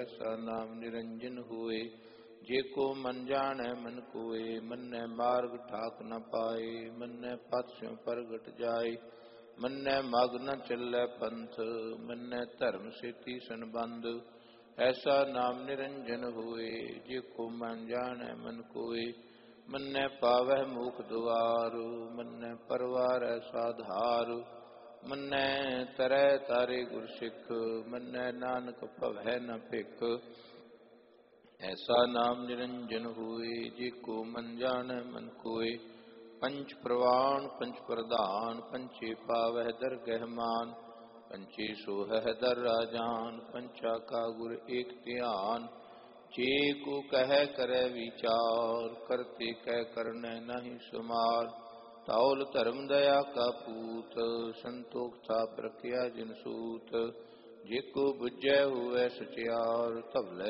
ऐसा नाम निरंजन हुए। जे को मन जाने मन कोय, मन्ने मार्ग ठाक न पाए। मन्ने पथ स्यों प्रगट जाए, मन्ने माग न चलै पंथ। मन्ने धर्म सेती संबंध, ऐसा नाम निरंजन हुए। जे को मन जाने मन कोय, मन्ने पावै मुख द्वार। मन्ने परवारै साधार, मन्ने तरै तारे गुर सिख। मन्ने नानक भवै न भिख, ऐसा नाम निरंजन हुए। जे को मन जाने मन कोय, पंच प्रवाण पंच प्रधान। पंचे पावै दरगह मान, पंचे सोहै दर राजान। पंचा का गुर एक ध्यान, जे को कह करे विचार। करते कह करने नहीं सुमार, तौल धर्म दया का पूत। संतोख था प्रख्या जिन सूत, जे को बुझै हुए सचियार। तबलै